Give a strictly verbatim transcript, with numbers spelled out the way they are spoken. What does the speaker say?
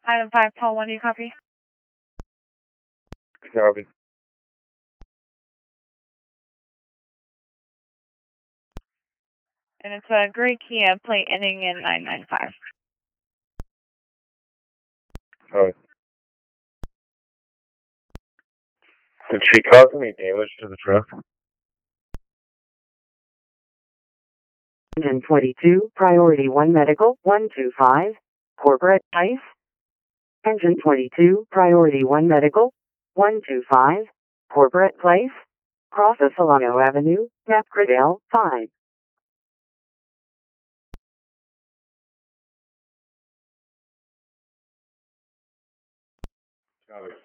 Item five, Paul one, do you copy? Copy. And it's a gray Kia plate ending in nine nine five. Copy. Did she cause any damage to the truck? one twenty-two, Priority one Medical, one two five, Corporate Ice. Engine twenty-two, Priority one Medical, one two five, Corporate Place, Cross Solano Avenue, Napcradale, five. Copy.